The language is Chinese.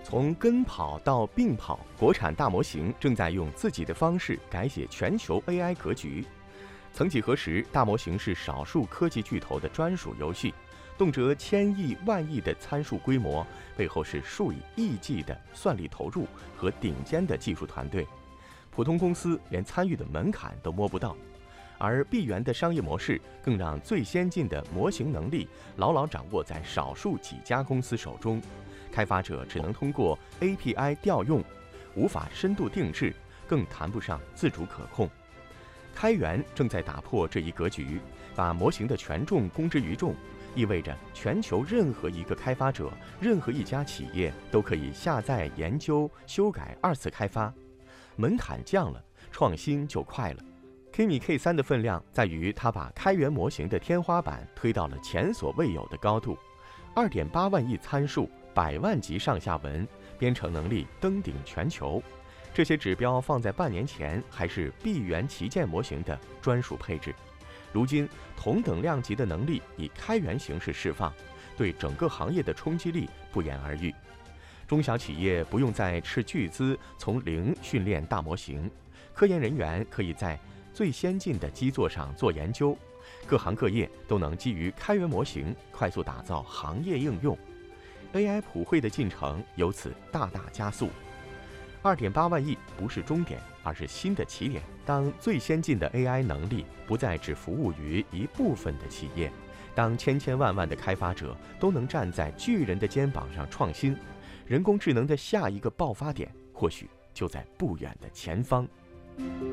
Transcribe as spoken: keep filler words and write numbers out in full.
从跟跑到并跑，国产大模型正在用自己的方式改写全球 A I 格局。曾几何时，大模型是少数科技巨头的专属游戏，动辄千亿、万亿的参数规模，背后是数以亿计的算力投入和顶尖的技术团队，普通公司连参与的门槛都摸不到。而闭源的商业模式更让最先进的模型能力牢牢掌握在少数几家公司手中，开发者只能通过 A P I 调用，无法深度定制，更谈不上自主可控。开源正在打破这一格局，把模型的权重公之于众，意味着全球任何一个开发者、任何一家企业都可以下载、研究、修改二次开发，门槛降了，创新就快了。Kimi K 三 的分量在于它把开源模型的天花板推到了前所未有的高度， 二点八万亿参数，百万级上下文，编程能力登顶全球。这些指标放在半年前还是闭源旗舰模型的专属配置，如今同等量级的能力以开源形式释放，对整个行业的冲击力不言而喻。中小企业不用再斥巨资从零训练大模型，科研人员可以在最先进的基座上做研究，各行各业都能基于开源模型快速打造行业应用， A I 普惠的进程由此大大加速。二点八万亿不是终点，而是新的起点。当最先进的 A I 能力不再只服务于一部分的企业，当千千万万的开发者都能站在巨人的肩膀上创新，人工智能的下一个爆发点或许就在不远的前方。